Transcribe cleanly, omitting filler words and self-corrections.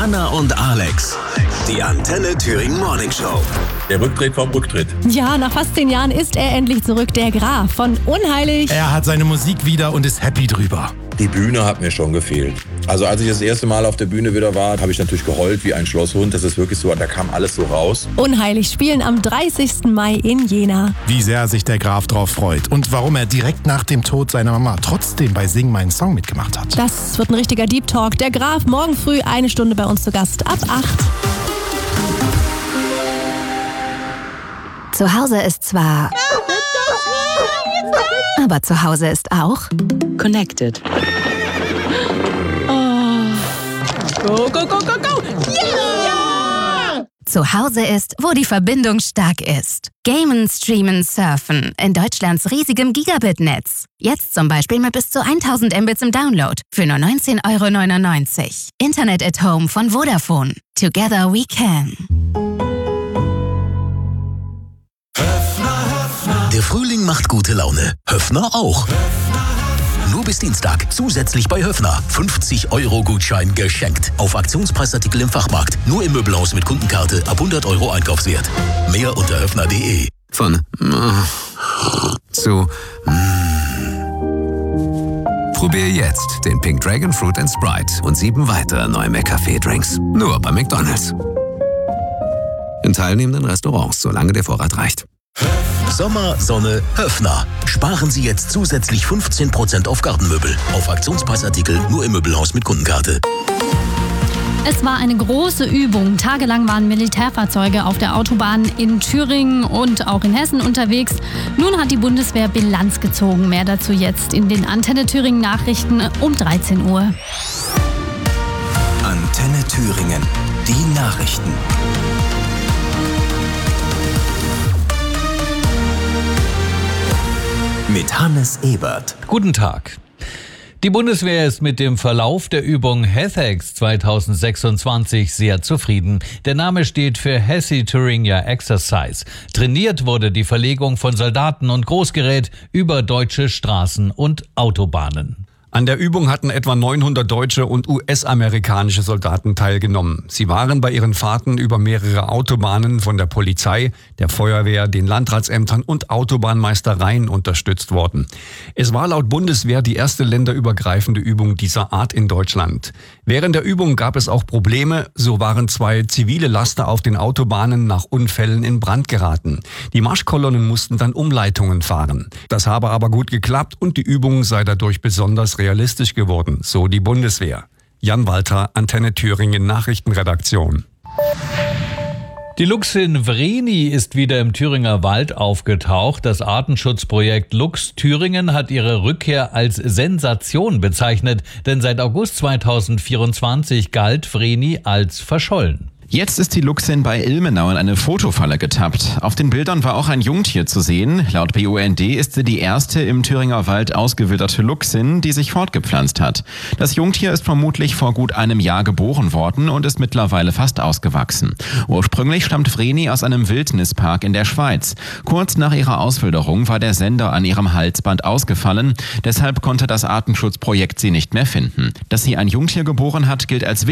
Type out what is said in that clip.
Anna und Alex. Die Antenne Thüringen Morning Show. Der Rücktritt vom Rücktritt. Ja, nach fast 10 Jahren ist er endlich zurück, der Graf von Unheilig. Er hat seine Musik wieder und ist happy drüber. Die Bühne hat mir schon gefehlt. Also als ich das erste Mal auf der Bühne wieder war, habe ich natürlich geheult wie ein Schlosshund. Das ist wirklich so, da kam alles so raus. Unheilig spielen am 30. Mai in Jena. Wie sehr sich der Graf drauf freut und warum er direkt nach dem Tod seiner Mama trotzdem bei Sing meinen Song mitgemacht hat. Das wird ein richtiger Deep Talk. Der Graf morgen früh 1 Stunde bei uns zu Gast ab 8. Zu Hause ist zwar... aber zu Hause ist auch... Connected. Go, go, go, go, go! Yeah! Zu Hause ist, wo die Verbindung stark ist. Gamen, streamen, surfen in Deutschlands riesigem Gigabit-Netz. Jetzt zum Beispiel mit bis zu 1000 Mbits im Download für nur 19,99 €. Internet at Home von Vodafone. Together we can. Der Frühling macht gute Laune. Höffner auch. Nur bis Dienstag. Zusätzlich bei Höffner. 50 € Gutschein geschenkt. Auf Aktionspreisartikel im Fachmarkt. Nur im Möbelhaus mit Kundenkarte ab 100 € Einkaufswert. Mehr unter höffner.de. Von zu Probier jetzt den Pink Dragon Fruit & Sprite und 7 weitere neue McCafé-Drinks. Nur bei McDonald's. In teilnehmenden Restaurants, solange der Vorrat reicht. Sommer, Sonne, Höffner. Sparen Sie jetzt zusätzlich 15% auf Gartenmöbel. Auf Aktionspreisartikel nur im Möbelhaus mit Kundenkarte. Es war eine große Übung. Tagelang waren Militärfahrzeuge auf der Autobahn in Thüringen und auch in Hessen unterwegs. Nun hat die Bundeswehr Bilanz gezogen. Mehr dazu jetzt in den Antenne Thüringen Nachrichten um 13 Uhr. Antenne Thüringen. Die Nachrichten. Mit Hannes Ebert. Guten Tag. Die Bundeswehr ist mit dem Verlauf der Übung HESEX 2026 sehr zufrieden. Der Name steht für Hesse Thuringia Exercise. Trainiert wurde die Verlegung von Soldaten und Großgerät über deutsche Straßen und Autobahnen. An der Übung hatten etwa 900 deutsche und US-amerikanische Soldaten teilgenommen. Sie waren bei ihren Fahrten über mehrere Autobahnen von der Polizei, der Feuerwehr, den Landratsämtern und Autobahnmeistereien unterstützt worden. Es war laut Bundeswehr die erste länderübergreifende Übung dieser Art in Deutschland. Während der Übung gab es auch Probleme. So waren 2 zivile Laster auf den Autobahnen nach Unfällen in Brand geraten. Die Marschkolonnen mussten dann Umleitungen fahren. Das habe aber gut geklappt und die Übung sei dadurch besonders realistisch geworden, so die Bundeswehr. Jan Walter, Antenne Thüringen Nachrichtenredaktion. Die Luchsin Vreni ist wieder im Thüringer Wald aufgetaucht. Das Artenschutzprojekt Lux Thüringen hat ihre Rückkehr als Sensation bezeichnet, denn seit August 2024 galt Vreni als verschollen. Jetzt ist die Luchsin bei Ilmenau in eine Fotofalle getappt. Auf den Bildern war auch ein Jungtier zu sehen. Laut BUND ist sie die erste im Thüringer Wald ausgewilderte Luchsin, die sich fortgepflanzt hat. Das Jungtier ist vermutlich vor gut einem Jahr geboren worden und ist mittlerweile fast ausgewachsen. Ursprünglich stammt Vreni aus einem Wildnispark in der Schweiz. Kurz nach ihrer Auswilderung war der Sender an ihrem Halsband ausgefallen. Deshalb konnte das Artenschutzprojekt sie nicht mehr finden. Dass sie ein Jungtier geboren hat, gilt als